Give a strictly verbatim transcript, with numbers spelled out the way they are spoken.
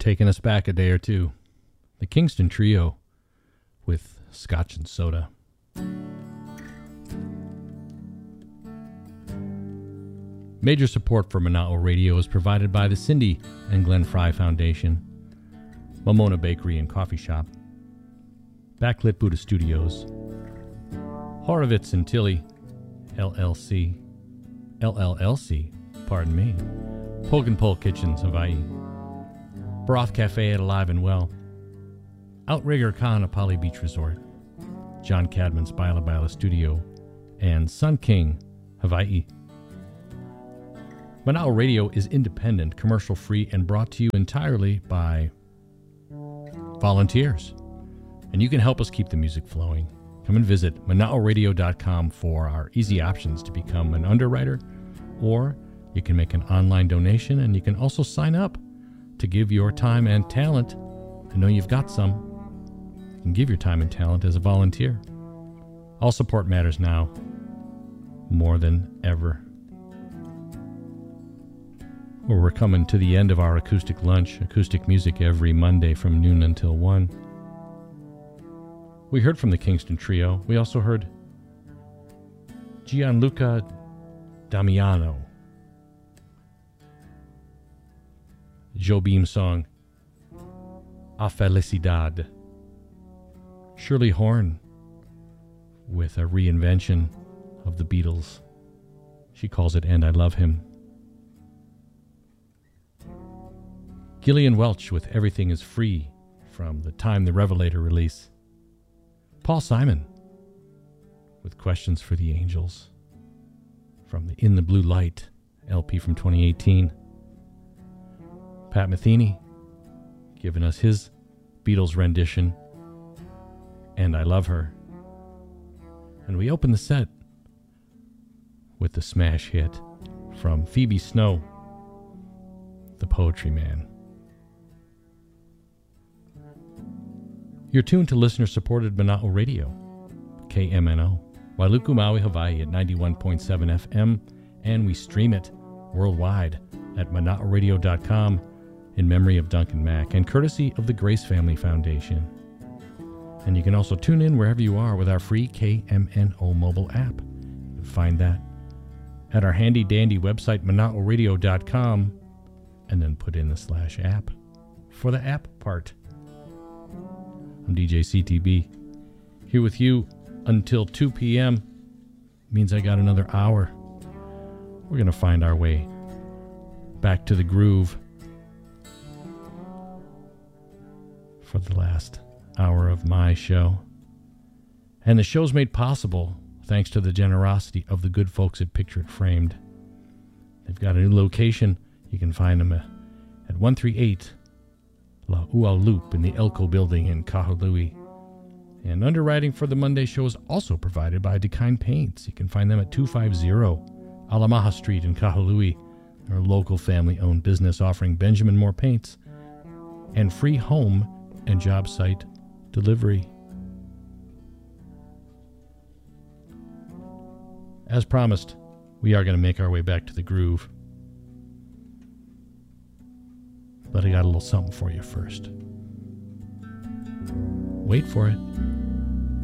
taking us back a day or two. The Kingston Trio with Scotch and Soda. Major support for Mana'o Radio is provided by the Cindy and Glenn Fry Foundation, Momona Bakery and Coffee Shop, Backlit Buddha Studios, Horovitz and Tilly, L L C, L L L C, pardon me, Poke and Pole Kitchens, Hawaii, Broth Cafe at Alive and Well, Outrigger Khan of Poly Beach Resort, John Cadman's Bila Bila Studio, and Sun King, Hawaii. Mana'o Radio is independent, commercial-free, and brought to you entirely by volunteers. And you can help us keep the music flowing. Come and visit mana'o radio dot com for our easy options to become an underwriter, or you can make an online donation, and you can also sign up to give your time and talent. I know you've got some. You can give your time and talent as a volunteer. All support matters now more than ever. Well, we're coming to the end of our acoustic lunch, acoustic music every Monday from noon until one. We heard from the Kingston Trio. We also heard Gianluca Damiano, Jobim song A Felicidad, Shirley Horn with a reinvention of the Beatles. She calls it And I Love Him. Gillian Welch with Everything is Free from the Time the Revelator release. Paul Simon with Questions for the Angels from the In the Blue Light L P from twenty eighteen. Pat Metheny giving us his Beatles rendition, And I Love Her. And we open the set with the smash hit from Phoebe Snow, The Poetry Man. You're tuned to listener-supported Mana'o Radio, K M N O, Wailuku, Maui, Hawaii at ninety-one point seven F M, and we stream it worldwide at mana'o radio dot com in memory of Duncan Mack and courtesy of the Grace Family Foundation. And you can also tune in wherever you are with our free K M N O mobile app. You can find that at our handy-dandy website, mana'o radio dot com, and then put in the slash app for the app part. I'm D J C T B, here with you until two p.m. Means I got another hour. We're going to find our way back to the groove for the last hour of my show. And the show's made possible thanks to the generosity of the good folks at Picture It Framed. They've got a new location. You can find them at one thirty-eight La Ua Loop in the Elko building in Kahului. And underwriting for the Monday show is also provided by Dekine Paints. You can find them at two fifty Alamaha Street in Kahului, our local family-owned business offering Benjamin Moore paints and free home and job site delivery. As promised, we are going to make our way back to the groove. But I got a little something for you first. Wait for it.